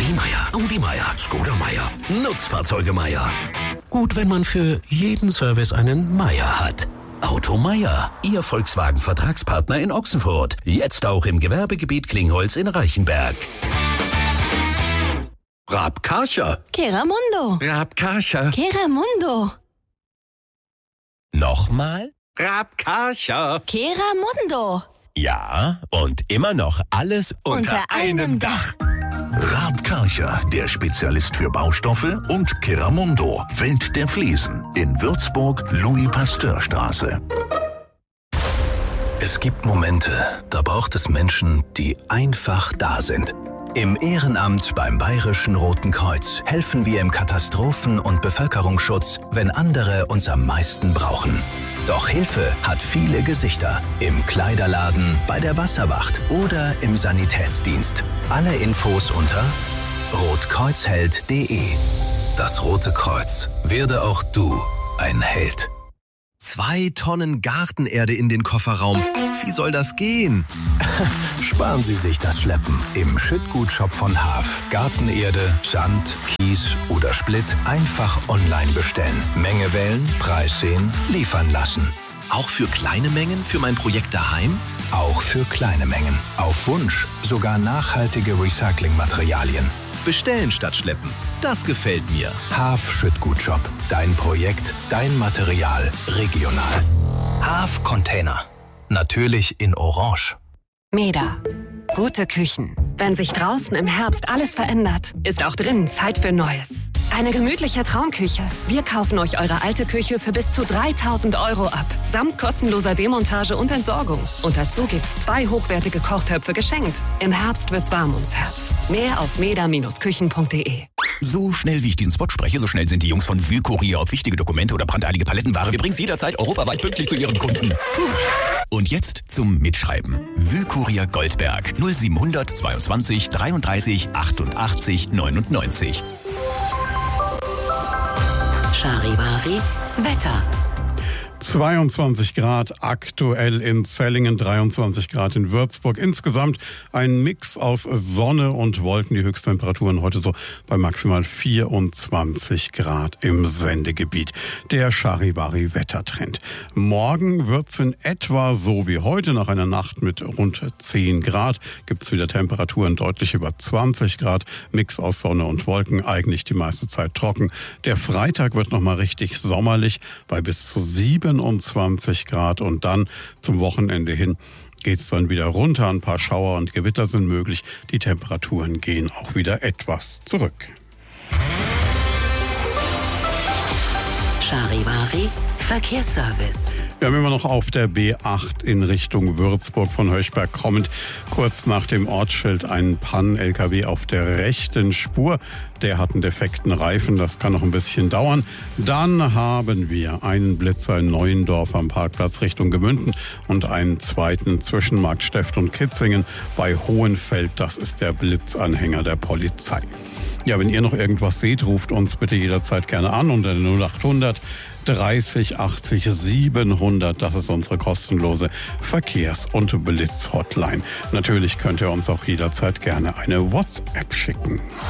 VW Meier, Audi Meier, Skoda Meier, Nutzfahrzeuge Meier. Gut, wenn man für jeden Service einen Meier hat. Auto Meier, Ihr Volkswagen-Vertragspartner in Ochsenfurt. Jetzt auch im Gewerbegebiet Klingholz in Reichenberg. Raab Karcher. Keramundo. Raab Karcher. Keramundo. Nochmal? Raab Karcher. Keramundo. Ja, und immer noch alles unter einem Dach. Raab Karcher, der Spezialist für Baustoffe, und Keramundo, Welt der Fliesen, in Würzburg, Louis-Pasteur-Straße. Es gibt Momente, da braucht es Menschen, die einfach da sind. Im Ehrenamt beim Bayerischen Roten Kreuz helfen wir im Katastrophen- und Bevölkerungsschutz, wenn andere uns am meisten brauchen. Doch Hilfe hat viele Gesichter. Im Kleiderladen, bei der Wasserwacht oder im Sanitätsdienst. Alle Infos unter rotkreuzheld.de. Das Rote Kreuz. Werde auch du ein Held. 2 Tonnen Gartenerde in den Kofferraum. Wie soll das gehen? Sparen Sie sich das Schleppen. Im Schüttgutshop von Haaf. Gartenerde, Sand, Kies oder Splitt einfach online bestellen. Menge wählen, Preis sehen, liefern lassen. Auch für kleine Mengen für mein Projekt daheim? Auch für kleine Mengen. Auf Wunsch sogar nachhaltige Recyclingmaterialien. Bestellen statt schleppen. Das gefällt mir. Haaf Schüttgutshop. Dein Projekt, dein Material, regional. Haaf Container. Natürlich in Orange. Meda. Gute Küchen. Wenn sich draußen im Herbst alles verändert, ist auch drinnen Zeit für Neues. Eine gemütliche Traumküche. Wir kaufen euch eure alte Küche für bis zu 3.000 € ab. Samt kostenloser Demontage und Entsorgung. Und dazu gibt's 2 hochwertige Kochtöpfe geschenkt. Im Herbst wird's warm ums Herz. Mehr auf meda-küchen.de. So schnell wie ich diesen Spot spreche, so schnell sind die Jungs von Wühlkurier auf wichtige Dokumente oder brandeilige Palettenware. Wir bringen jederzeit europaweit pünktlich zu ihren Kunden. Und jetzt zum Mitschreiben. Wühlkurier Goldberg 0700 22 33 88 99. Charivari Wetter. 22 Grad aktuell in Zellingen, 23 Grad in Würzburg. Insgesamt ein Mix aus Sonne und Wolken. Die Höchsttemperaturen heute so bei maximal 24 Grad im Sendegebiet. Der Charivari-Wettertrend. Morgen wird's in etwa so wie heute. Nach einer Nacht mit rund 10 Grad gibt's wieder Temperaturen deutlich über 20 Grad. Mix aus Sonne und Wolken, eigentlich die meiste Zeit trocken. Der Freitag wird nochmal richtig sommerlich bei bis zu 27 Grad und dann zum Wochenende hin geht's dann wieder runter. Ein paar Schauer und Gewitter sind möglich. Die Temperaturen gehen auch wieder etwas zurück. Charivari Verkehrsservice. Wir haben immer noch auf der B8 in Richtung Würzburg von Höchberg kommend. Kurz nach dem Ortsschild ein Pannen-LKW auf der rechten Spur. Der hat einen defekten Reifen, das kann noch ein bisschen dauern. Dann haben wir einen Blitzer in Neuendorf am Parkplatz Richtung Gemünden und einen zweiten zwischen Marktsteft und Kitzingen bei Hohenfeld. Das ist der Blitzanhänger der Polizei. Ja, wenn ihr noch irgendwas seht, ruft uns bitte jederzeit gerne an unter 0800 30 80 700. Das ist unsere kostenlose Verkehrs- und Blitz-Hotline. Natürlich könnt ihr uns auch jederzeit gerne eine WhatsApp schicken.